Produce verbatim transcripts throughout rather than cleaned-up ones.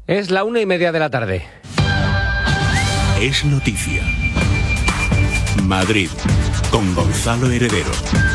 Es la una y media de la tarde. Es noticia. Madrid, con Gonzalo Heredero.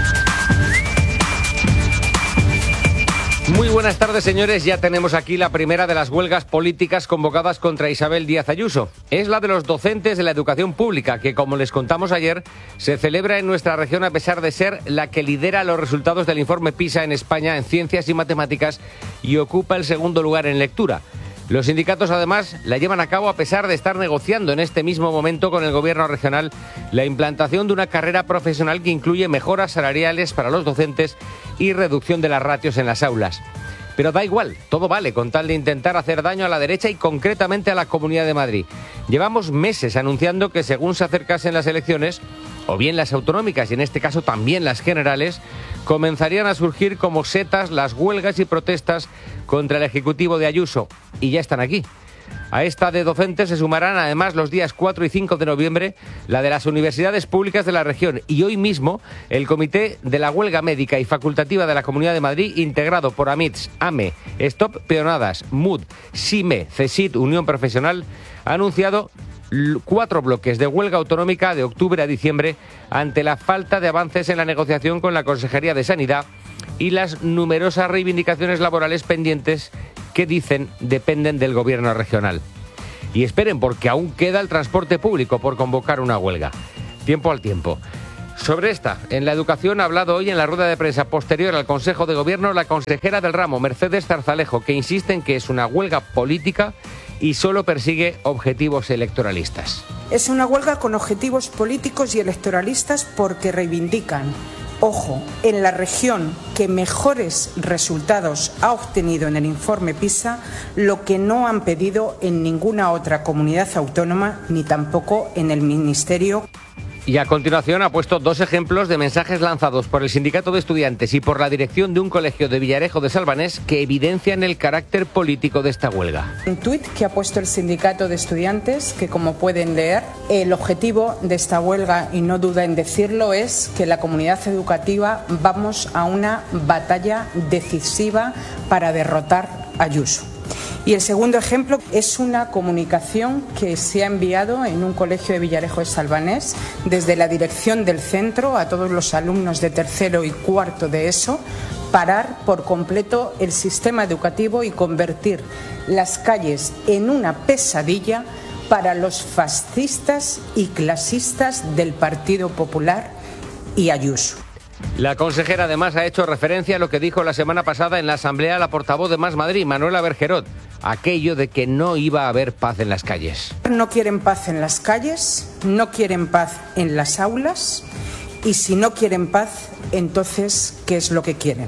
Muy buenas tardes, señores. Ya tenemos aquí la primera de las huelgas políticas convocadas contra Isabel Díaz Ayuso. Es la de los docentes de la educación pública, que, como les contamos ayer, se celebra en nuestra región a pesar de ser la que lidera los resultados del informe PISA en España en ciencias y matemáticas y ocupa el segundo lugar en lectura. Los sindicatos, además, la llevan a cabo a pesar de estar negociando en este mismo momento con el gobierno regional la implantación de una carrera profesional que incluye mejoras salariales para los docentes y reducción de las ratios en las aulas. Pero da igual, todo vale con tal de intentar hacer daño a la derecha y concretamente a la Comunidad de Madrid. Llevamos meses anunciando que según se acercasen las elecciones, o bien las autonómicas y en este caso también las generales, comenzarían a surgir como setas las huelgas y protestas contra el Ejecutivo de Ayuso. Y ya están aquí. A esta de docentes se sumarán además los días cuatro y cinco de noviembre la de las universidades públicas de la región y hoy mismo el Comité de la Huelga Médica y Facultativa de la Comunidad de Madrid, integrado por AMITS, AME, Stop Peonadas, M U D, SIME, CESID, Unión Profesional, ha anunciado cuatro bloques de huelga autonómica de octubre a diciembre ante la falta de avances en la negociación con la Consejería de Sanidad y las numerosas reivindicaciones laborales pendientes que dicen dependen del gobierno regional. Y esperen, porque aún queda el transporte público por convocar una huelga. Tiempo al tiempo. Sobre esta, en la educación ha hablado hoy en la rueda de prensa posterior al Consejo de Gobierno la consejera del ramo, Mercedes Zarzalejo, que insiste en que es una huelga política y solo persigue objetivos electoralistas. Es una huelga con objetivos políticos y electoralistas porque reivindican, ojo, en la región que mejores resultados ha obtenido en el informe PISA, lo que no han pedido en ninguna otra comunidad autónoma ni tampoco en el Ministerio. Y a continuación ha puesto dos ejemplos de mensajes lanzados por el Sindicato de Estudiantes y por la dirección de un colegio de Villarejo de Salvanés que evidencian el carácter político de esta huelga. Un tuit que ha puesto el Sindicato de Estudiantes, que como pueden leer, el objetivo de esta huelga, y no duda en decirlo, es que la comunidad educativa vamos a una batalla decisiva para derrotar a Ayuso. Y el segundo ejemplo es una comunicación que se ha enviado en un colegio de Villarejo de Salvanés desde la dirección del centro a todos los alumnos de tercero y cuarto de ESO, parar por completo el sistema educativo y convertir las calles en una pesadilla para los fascistas y clasistas del Partido Popular y Ayuso. La consejera además ha hecho referencia a lo que dijo la semana pasada en la asamblea la portavoz de Más Madrid, Manuela Bergerot, aquello de que no iba a haber paz en las calles. No quieren paz en las calles, no quieren paz en las aulas y si no quieren paz, entonces, ¿qué es lo que quieren?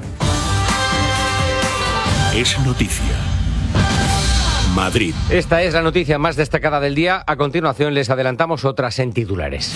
Es noticia. Madrid. Esta es la noticia más destacada del día. A continuación les adelantamos otras en titulares.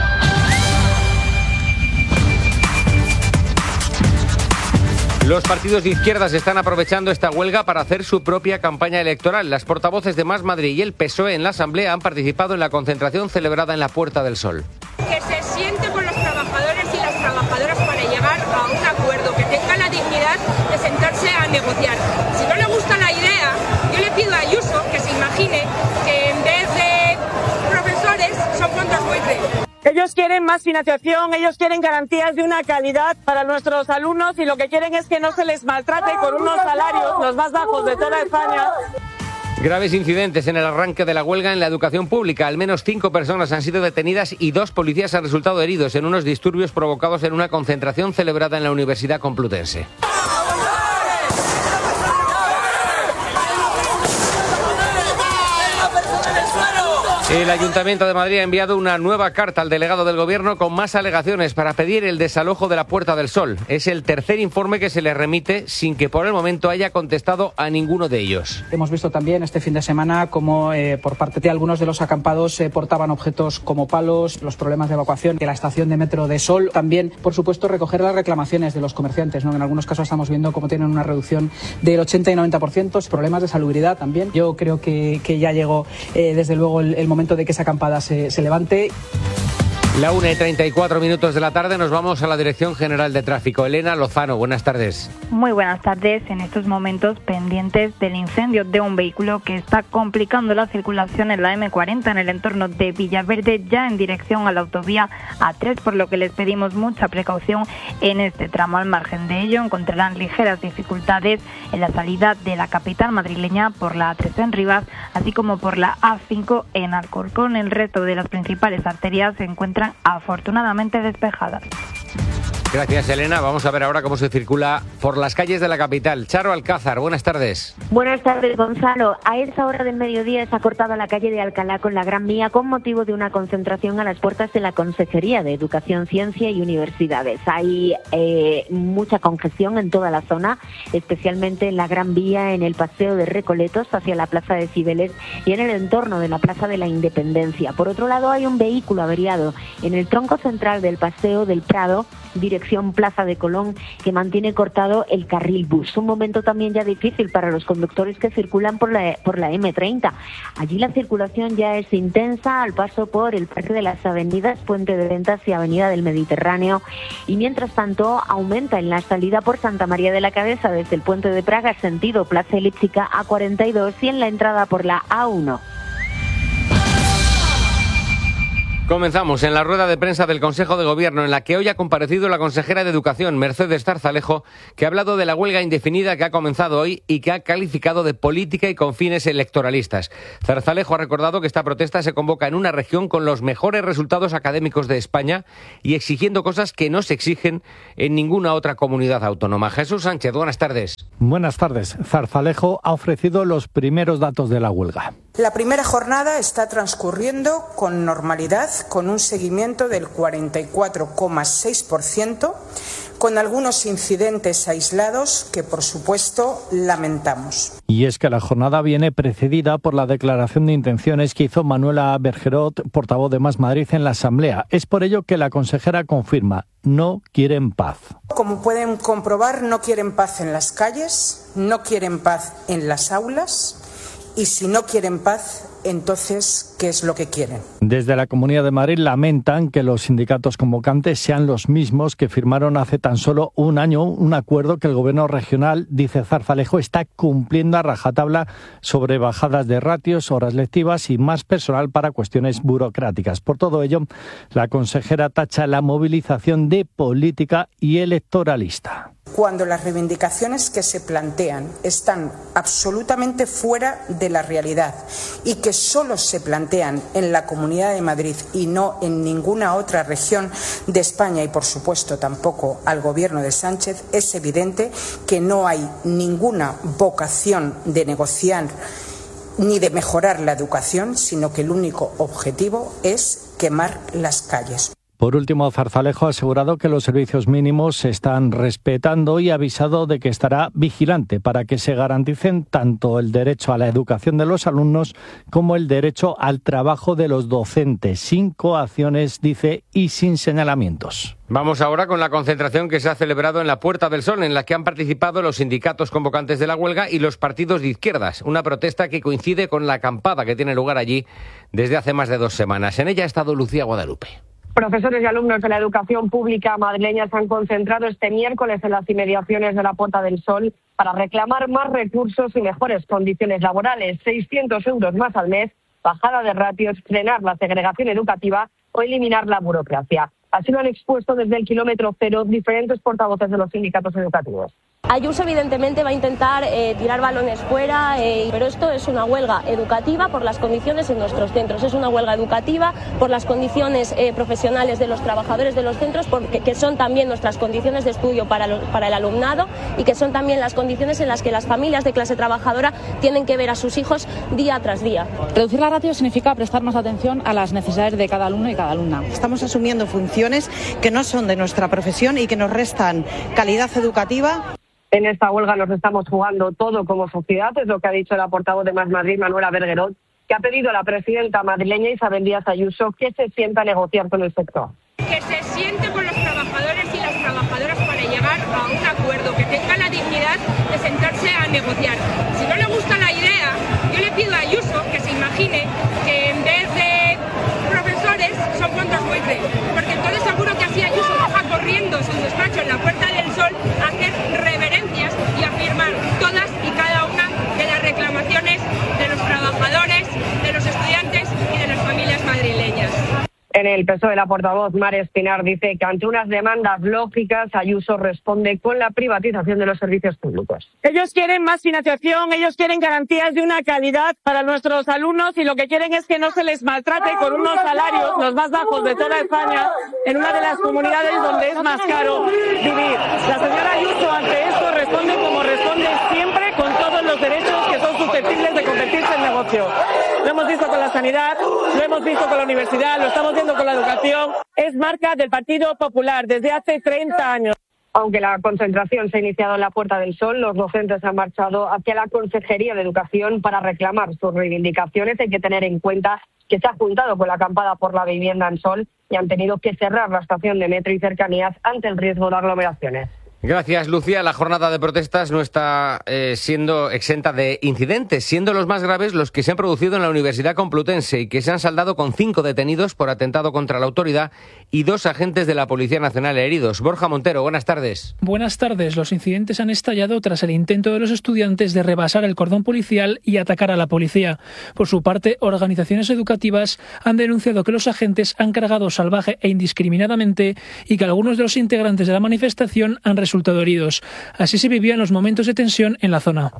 Los partidos de izquierdas están aprovechando esta huelga para hacer su propia campaña electoral. Las portavoces de Más Madrid y el P S O E en la Asamblea han participado en la concentración celebrada en la Puerta del Sol. Que se siente con los trabajadores y las trabajadoras para llegar a un acuerdo, que tenga la dignidad de sentarse a negociar. Si no le gusta la idea, yo le pido a Ayuso que se imagine que en vez de profesores son fondos buitre. Ellos quieren más financiación, ellos quieren garantías de una calidad para nuestros alumnos y lo que quieren es que no se les maltrate con unos salarios los más bajos de toda España. Graves incidentes en el arranque de la huelga en la educación pública. Al menos cinco personas han sido detenidas y dos policías han resultado heridos en unos disturbios provocados en una concentración celebrada en la Universidad Complutense. El Ayuntamiento de Madrid ha enviado una nueva carta al delegado del Gobierno con más alegaciones para pedir el desalojo de la Puerta del Sol. Es el tercer informe que se le remite sin que por el momento haya contestado a ninguno de ellos. Hemos visto también este fin de semana cómo eh, por parte de algunos de los acampados eh, portaban objetos como palos, los problemas de evacuación de la estación de metro de Sol. También, por supuesto, recoger las reclamaciones de los comerciantes, ¿no? En algunos casos estamos viendo cómo tienen una reducción del ochenta y noventa por ciento, problemas de salubridad también. Yo creo que, que ya llegó eh, desde luego el, el momento de que esa acampada se, se levante. La una y treinta y cuatro minutos de la tarde nos vamos a la Dirección General de Tráfico. Elena Lozano, buenas tardes. Muy buenas tardes. En estos momentos pendientes del incendio de un vehículo que está complicando la circulación en la eme cuarenta en el entorno de Villaverde, ya en dirección a la autovía A tres, por lo que les pedimos mucha precaución en este tramo. Al margen de ello, encontrarán ligeras dificultades en la salida de la capital madrileña por la A tres en Rivas, así como por la A cinco en Alcorcón. El resto de las principales arterias se encuentran afortunadamente despejadas. Gracias, Elena. Vamos a ver ahora cómo se circula por las calles de la capital. Charo Alcázar, buenas tardes. Buenas tardes, Gonzalo. A esa hora del mediodía está cortada la calle de Alcalá con la Gran Vía con motivo de una concentración a las puertas de la Consejería de Educación, Ciencia y Universidades. Hay eh, mucha congestión en toda la zona, especialmente en la Gran Vía, en el Paseo de Recoletos hacia la Plaza de Cibeles y en el entorno de la Plaza de la Independencia. Por otro lado, hay un vehículo averiado en el tronco central del Paseo del Prado, dirección Plaza de Colón, que mantiene cortado el carril bus. Un momento también ya difícil para los conductores que circulan por la, por la eme treinta. Allí la circulación ya es intensa al paso por el Parque de las Avenidas, Puente de Ventas y Avenida del Mediterráneo. Y mientras tanto aumenta en la salida por Santa María de la Cabeza desde el Puente de Praga, sentido Plaza Elíptica A cuarenta y dos, y en la entrada por la A uno. Comenzamos en la rueda de prensa del Consejo de Gobierno, en la que hoy ha comparecido la consejera de Educación, Mercedes Zarzalejo, que ha hablado de la huelga indefinida que ha comenzado hoy y que ha calificado de política y con fines electoralistas. Zarzalejo ha recordado que esta protesta se convoca en una región con los mejores resultados académicos de España y exigiendo cosas que no se exigen en ninguna otra comunidad autónoma. Jesús Sánchez, buenas tardes. Buenas tardes. Zarzalejo ha ofrecido los primeros datos de la huelga. La primera jornada está transcurriendo con normalidad, con un seguimiento del cuarenta y cuatro coma seis por ciento, con algunos incidentes aislados que, por supuesto, lamentamos. Y es que la jornada viene precedida por la declaración de intenciones que hizo Manuela Bergerot, portavoz de Más Madrid, en la Asamblea. Es por ello que la consejera confirma: no quieren paz. Como pueden comprobar, no quieren paz en las calles, no quieren paz en las aulas. Y si no quieren paz, entonces, ¿qué es lo que quieren? Desde la Comunidad de Madrid lamentan que los sindicatos convocantes sean los mismos que firmaron hace tan solo un año un acuerdo que el Gobierno regional, dice Zarzalejo, está cumpliendo a rajatabla sobre bajadas de ratios, horas lectivas y más personal para cuestiones burocráticas. Por todo ello, la consejera tacha la movilización de política y electoralista. Cuando las reivindicaciones que se plantean están absolutamente fuera de la realidad y que solo se plantean en la Comunidad de Madrid y no en ninguna otra región de España y, por supuesto, tampoco al Gobierno de Sánchez, es evidente que no hay ninguna vocación de negociar ni de mejorar la educación, sino que el único objetivo es quemar las calles. Por último, Zarzalejo ha asegurado que los servicios mínimos se están respetando y ha avisado de que estará vigilante para que se garanticen tanto el derecho a la educación de los alumnos como el derecho al trabajo de los docentes, sin coacciones, dice, y sin señalamientos. Vamos ahora con la concentración que se ha celebrado en la Puerta del Sol, en la que han participado los sindicatos convocantes de la huelga y los partidos de izquierdas. Una protesta que coincide con la acampada que tiene lugar allí desde hace más de dos semanas. En ella ha estado Lucía Guadalupe. Profesores y alumnos de la educación pública madrileña se han concentrado este miércoles en las inmediaciones de la Puerta del Sol para reclamar más recursos y mejores condiciones laborales, seiscientos euros más al mes, bajada de ratios, frenar la segregación educativa o eliminar la burocracia. Así lo han expuesto desde el kilómetro cero diferentes portavoces de los sindicatos educativos. Ayuso evidentemente va a intentar eh, tirar balones fuera, eh, pero esto es una huelga educativa por las condiciones en nuestros centros. Es una huelga educativa por las condiciones eh, profesionales de los trabajadores de los centros, porque, que son también nuestras condiciones de estudio para, lo, para el alumnado y que son también las condiciones en las que las familias de clase trabajadora tienen que ver a sus hijos día tras día. Reducir la ratio significa prestar más atención a las necesidades de cada alumno y cada alumna. Estamos asumiendo funciones que no son de nuestra profesión y que nos restan calidad educativa. En esta huelga nos estamos jugando todo como sociedad, es lo que ha dicho la portavoz de Más Madrid, Manuela Bergerot, que ha pedido a la presidenta madrileña Isabel Díaz Ayuso que se sienta a negociar con el sector. Que se siente con los trabajadores y las trabajadoras para llegar a un acuerdo, que tenga la dignidad de sentarse a negociar. Si no le gusta la idea, yo le pido a Ayuso que se imagine que en vez de profesores son cuantos jueces, porque entonces seguro que así Ayuso baja corriendo su despacho en la Puerta del Sol a hacer reverencias y a firmar todas y cada una de las reclamaciones de los trabajadores, de los estudiantes y de las familias madrileñas. En el P S O E, la portavoz Mar Espinar dice que ante unas demandas lógicas, Ayuso responde con la privatización de los servicios públicos. Ellos quieren más financiación, ellos quieren garantías de una calidad para nuestros alumnos y lo que quieren es que no se les maltrate con unos salarios los más bajos de toda España en una de las comunidades donde es más caro vivir. La señora Ayuso ante esto responde como responde siempre, con todos los derechos que son susceptibles de convertirse en negocio. Lo hemos visto con la sanidad, lo hemos visto con la universidad, lo estamos viendo con la educación. Es marca del Partido Popular desde hace treinta años. Aunque la concentración se ha iniciado en la Puerta del Sol, los docentes han marchado hacia la Consejería de Educación para reclamar sus reivindicaciones. Hay que tener en cuenta que se ha juntado con la acampada por la vivienda en Sol y han tenido que cerrar la estación de metro y cercanías ante el riesgo de aglomeraciones. Gracias, Lucía. La jornada de protestas no está eh, siendo exenta de incidentes, siendo los más graves los que se han producido en la Universidad Complutense y que se han saldado con cinco detenidos por atentado contra la autoridad y dos agentes de la Policía Nacional heridos. Borja Montero, buenas tardes. Buenas tardes. Los incidentes han estallado tras el intento de los estudiantes de rebasar el cordón policial y atacar a la policía. Por su parte, organizaciones educativas han denunciado que los agentes han cargado salvaje e indiscriminadamente y que algunos de los integrantes de la manifestación han resultado resultado heridos. Así se vivían los momentos de tensión en la zona.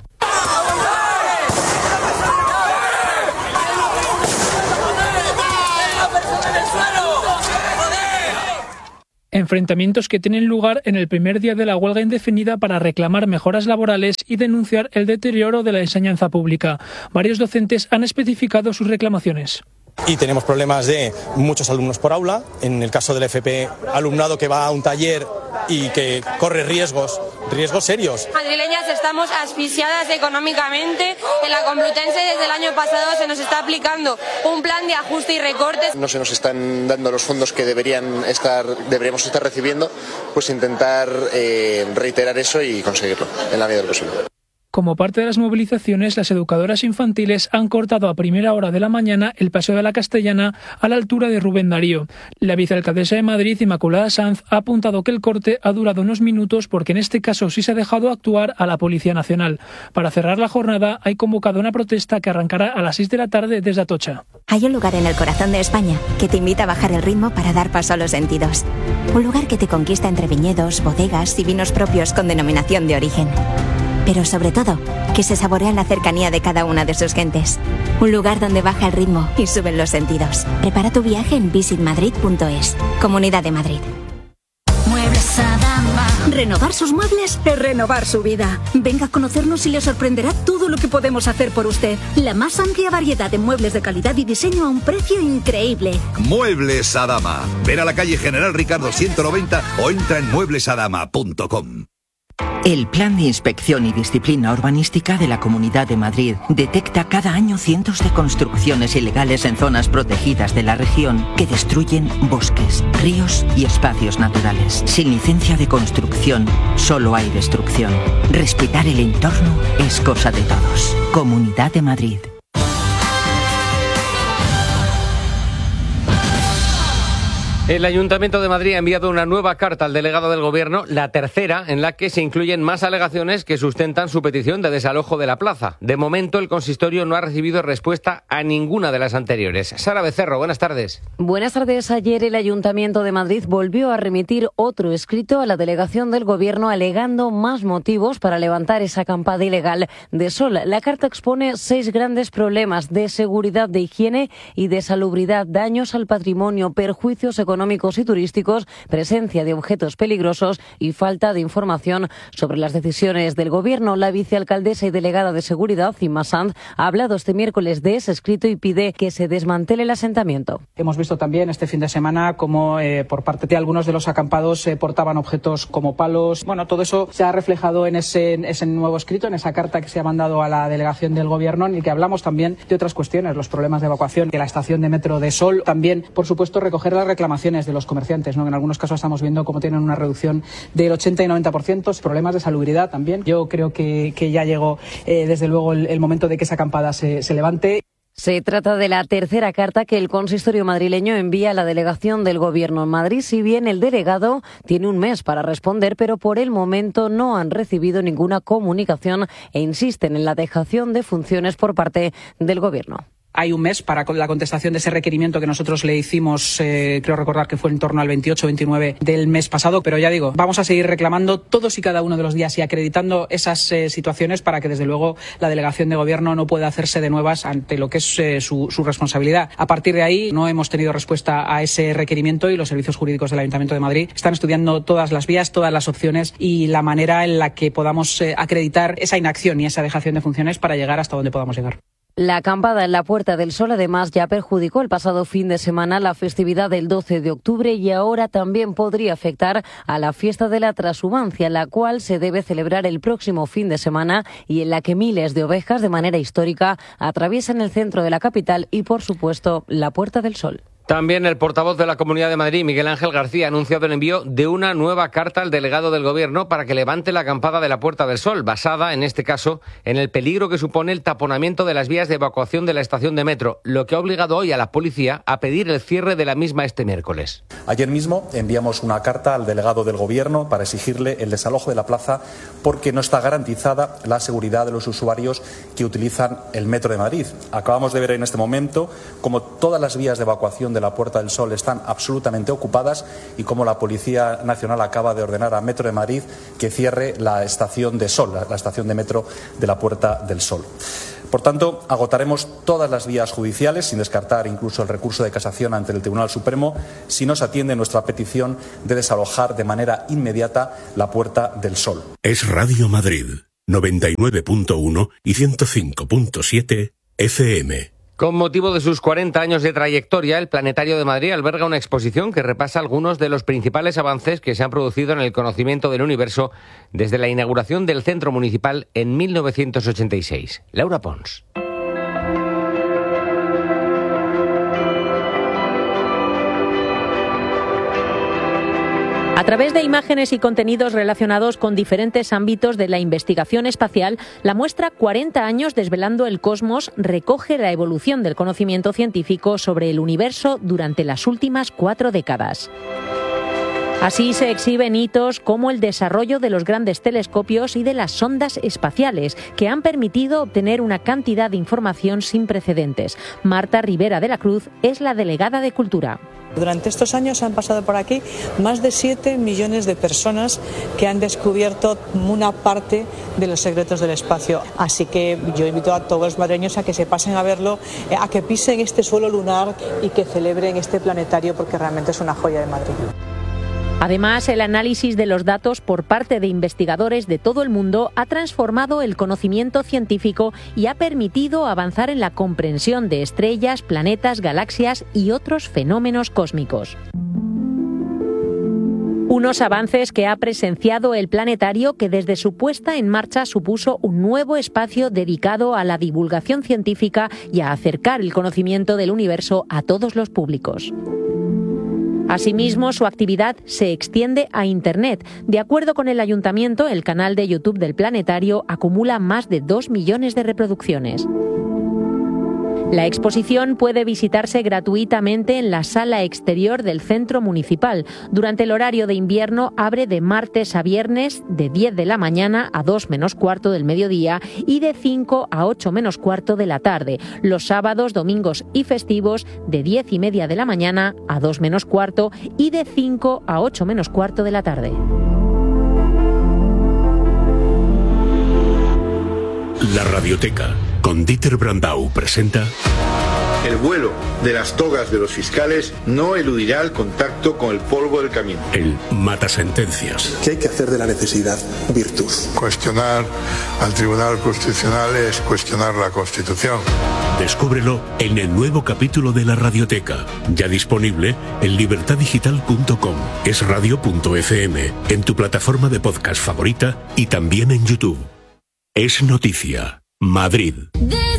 Enfrentamientos que tienen lugar en el primer día de la huelga indefinida para reclamar mejoras laborales y denunciar el deterioro de la enseñanza pública. Varios docentes han especificado sus reclamaciones. Y tenemos problemas de muchos alumnos por aula, en el caso del F P, alumnado que va a un taller y que corre riesgos, riesgos serios. Madrileñas estamos asfixiadas económicamente. En la Complutense desde el año pasado se nos está aplicando un plan de ajuste y recortes. No se nos están dando los fondos que deberían estar, deberíamos estar recibiendo, pues intentar eh, reiterar eso y conseguirlo en la medida de lo posible. Como parte de las movilizaciones, las educadoras infantiles han cortado a primera hora de la mañana el Paseo de la Castellana a la altura de Rubén Darío. La vicealcaldesa de Madrid, Inmaculada Sanz, ha apuntado que el corte ha durado unos minutos porque en este caso sí se ha dejado actuar a la Policía Nacional. Para cerrar la jornada, hay convocado una protesta que arrancará a las seis de la tarde desde Atocha. Hay un lugar en el corazón de España que te invita a bajar el ritmo para dar paso a los sentidos. Un lugar que te conquista entre viñedos, bodegas y vinos propios con denominación de origen. Pero sobre todo, que se saborea en la cercanía de cada una de sus gentes. Un lugar donde baja el ritmo y suben los sentidos. Prepara tu viaje en visit madrid punto es. Comunidad de Madrid. Muebles Adama. Renovar sus muebles es renovar su vida. Venga a conocernos y le sorprenderá todo lo que podemos hacer por usted. La más amplia variedad de muebles de calidad y diseño a un precio increíble. Muebles Adama. Ven a la calle General Ricardo ciento noventa o entra en muebles adama punto com. El Plan de Inspección y Disciplina Urbanística de la Comunidad de Madrid detecta cada año cientos de construcciones ilegales en zonas protegidas de la región que destruyen bosques, ríos y espacios naturales. Sin licencia de construcción, solo hay destrucción. Respetar el entorno es cosa de todos. Comunidad de Madrid. El Ayuntamiento de Madrid ha enviado una nueva carta al delegado del Gobierno, la tercera, en la que se incluyen más alegaciones que sustentan su petición de desalojo de la plaza. De momento, el consistorio no ha recibido respuesta a ninguna de las anteriores. Sara Becerro, buenas tardes. Buenas tardes. Ayer el Ayuntamiento de Madrid volvió a remitir otro escrito a la delegación del Gobierno alegando más motivos para levantar esa acampada ilegal de sol. La carta expone seis grandes problemas de seguridad, de higiene y de salubridad, daños al patrimonio, perjuicios económicos económicos y turísticos, presencia de objetos peligrosos y falta de información sobre las decisiones del Gobierno. La vicealcaldesa y delegada de Seguridad, Inma Sanz, ha hablado este miércoles de ese escrito y pide que se desmantele el asentamiento. Hemos visto también este fin de semana cómo eh, por parte de algunos de los acampados se eh, portaban objetos como palos. Bueno, todo eso se ha reflejado en ese, en ese nuevo escrito, en esa carta que se ha mandado a la delegación del Gobierno, en el que hablamos también de otras cuestiones, los problemas de evacuación de la estación de metro de Sol. También, por supuesto, recoger las reclamaciones de los comerciantes, ¿no? En algunos casos estamos viendo cómo tienen una reducción del ochenta y noventa por ciento, problemas de salubridad también. Yo creo que, que ya llegó eh, desde luego el, el momento de que esa acampada se, se levante. Se trata de la tercera carta que el consistorio madrileño envía a la delegación del Gobierno en Madrid, si bien el delegado tiene un mes para responder, pero por el momento no han recibido ninguna comunicación e insisten en la dejación de funciones por parte del Gobierno. Hay un mes para la contestación de ese requerimiento que nosotros le hicimos, eh, creo recordar que fue en torno al veintiocho veintinueve del mes pasado, pero ya digo, vamos a seguir reclamando todos y cada uno de los días y acreditando esas eh, situaciones para que desde luego la delegación de gobierno no pueda hacerse de nuevas ante lo que es eh, su, su responsabilidad. A partir de ahí no hemos tenido respuesta a ese requerimiento y los servicios jurídicos del Ayuntamiento de Madrid están estudiando todas las vías, todas las opciones y la manera en la que podamos eh, acreditar esa inacción y esa dejación de funciones para llegar hasta donde podamos llegar. La acampada en la Puerta del Sol, además, ya perjudicó el pasado fin de semana la festividad del doce de octubre y ahora también podría afectar a la fiesta de la Transhumancia, la cual se debe celebrar el próximo fin de semana y en la que miles de ovejas de manera histórica atraviesan el centro de la capital y, por supuesto, la Puerta del Sol. También el portavoz de la Comunidad de Madrid, Miguel Ángel García, ha anunciado el envío de una nueva carta al delegado del Gobierno para que levante la acampada de la Puerta del Sol, basada, en este caso, en el peligro que supone el taponamiento de las vías de evacuación de la estación de metro, lo que ha obligado hoy a la policía a pedir el cierre de la misma este miércoles. Ayer mismo enviamos una carta al delegado del Gobierno para exigirle el desalojo de la plaza porque no está garantizada la seguridad de los usuarios que utilizan el metro de Madrid. Acabamos de ver en este momento cómo todas las vías de evacuación de la Puerta del Sol están absolutamente ocupadas y cómo la Policía Nacional acaba de ordenar a Metro de Madrid que cierre la estación de Sol, la estación de metro de la Puerta del Sol. Por tanto, agotaremos todas las vías judiciales, sin descartar incluso el recurso de casación ante el Tribunal Supremo, si no se atiende nuestra petición de desalojar de manera inmediata la Puerta del Sol. Es Radio Madrid, noventa y nueve punto uno y ciento cinco punto siete F M. Con motivo de sus cuarenta años de trayectoria, el Planetario de Madrid alberga una exposición que repasa algunos de los principales avances que se han producido en el conocimiento del universo desde la inauguración del Centro Municipal en mil novecientos ochenta y seis. Laura Pons. A través de imágenes y contenidos relacionados con diferentes ámbitos de la investigación espacial, la muestra cuarenta años desvelando el cosmos recoge la evolución del conocimiento científico sobre el universo durante las últimas cuatro décadas. Así se exhiben hitos como el desarrollo de los grandes telescopios y de las sondas espaciales, que han permitido obtener una cantidad de información sin precedentes. Marta Rivera de la Cruz es la delegada de Cultura. Durante estos años han pasado por aquí más de siete millones de personas que han descubierto una parte de los secretos del espacio. Así que yo invito a todos los madrileños a que se pasen a verlo, a que pisen este suelo lunar y que celebren este planetario porque realmente es una joya de Madrid. Además, el análisis de los datos por parte de investigadores de todo el mundo ha transformado el conocimiento científico y ha permitido avanzar en la comprensión de estrellas, planetas, galaxias y otros fenómenos cósmicos. Unos avances que ha presenciado el planetario, que desde su puesta en marcha supuso un nuevo espacio dedicado a la divulgación científica y a acercar el conocimiento del universo a todos los públicos. Asimismo, su actividad se extiende a Internet. De acuerdo con el Ayuntamiento, el canal de YouTube del Planetario acumula más de dos millones de reproducciones. La exposición puede visitarse gratuitamente en la sala exterior del Centro Municipal. Durante el horario de invierno abre de martes a viernes de diez de la mañana a dos menos cuarto del mediodía y de cinco a ocho menos cuarto de la tarde. Los sábados, domingos y festivos de diez y media de la mañana a dos menos cuarto y de cinco a ocho menos cuarto de la tarde. La Radioteca, con Dieter Brandau, presenta... El vuelo de las togas de los fiscales no eludirá el contacto con el polvo del camino. El matasentencias. ¿Qué hay que hacer de la necesidad virtud? Cuestionar al Tribunal Constitucional es cuestionar la Constitución. Descúbrelo en el nuevo capítulo de La Radioteca, ya disponible en libertad digital punto com, es radio punto f m, en tu plataforma de podcast favorita y también en YouTube. Es noticia. Madrid.